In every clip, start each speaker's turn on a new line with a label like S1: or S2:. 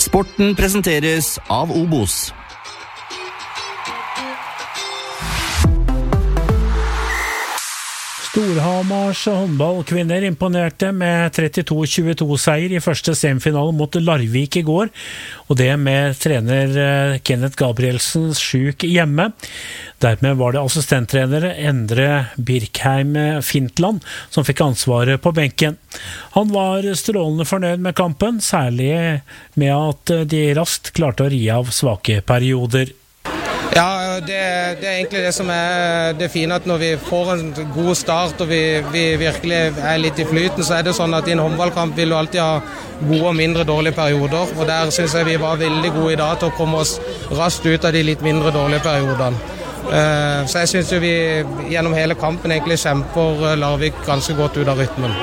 S1: Sporten presenteres av Obos.
S2: Storhamars håndballkvinner imponerte med 32-22-seier i første semifinale mot Larvik i går, og det med trener Kenneth Gabrielsen syk hjemme. Dermed var det assistenttrenere Endre Birkheim Fintland som fikk ansvaret på benken. Han var strålende fornøyd med kampen, særlig med at de raskt klarte å ri av svake perioder.
S3: Ja, det er egentlig det som er det fine, at når vi får en god start og vi virkelig er litt i flyten, så er det sånn at i en håndballkamp vil du alltid ha gode og mindre dårlige perioder, og der synes jeg vi var veldig gode i dag til å komme oss raskt ut av de litt mindre dårlige periodene. Så jeg synes jo vi gjennom hele kampen egentlig kjemper Larvik ganske godt ut av rytmen.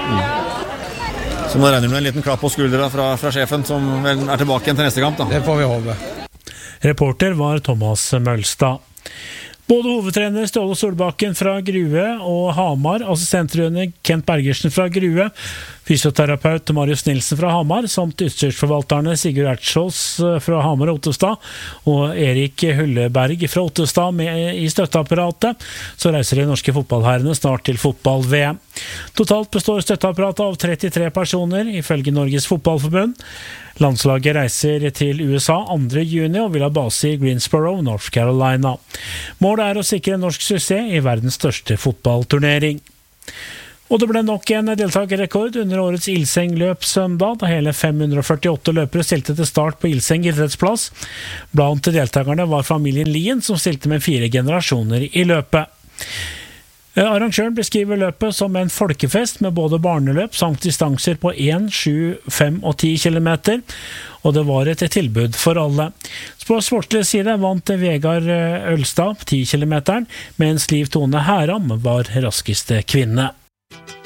S4: Så må regner med en liten klapp på skuldra fra sjefen, som vel er tilbake igjen til neste kamp da.
S3: Det får vi håpe.
S2: Reporter var Thomas Mølstad. Både hovedtrener Ståle Solbakken fra Grue og Hamar, assistenttrener Kent Bergersen fra Grue, fysioterapeut Marius Nilsen fra Hamar, samt utstyrsforvalterne Sigurd Ertsjås fra Hamar og Ottestad, og Erik Hulleberg fra Ottestad med i støtteapparatet, så reiser de norske fotballherrene snart til fotball-VM. Totalt består støtteapparatet av 33 personer, ifølge Norges Fotballforbund. Landslaget reiser til USA 2. juni og vil ha base i Greensboro, North Carolina. Målet er å sikre norsk suksess i verdens største fotballturnering. Og det ble nok en deltakerrekord under årets Ilseng-løp søndag, da hele 548 løpere stilte til start på Ilseng idrettsplass. Blant deltakerne var familien Lien, som stilte med 4 generasjoner i løpet. Arrangøren beskriver løpet som en folkefest med både barneløp samt distanser på 1, 7, 5 og 10 kilometer, og det var et tilbud for alle. På sportlig side vant Vegard Ølstad 10 kilometeren, mens Liv Tone Heram var raskeste kvinne.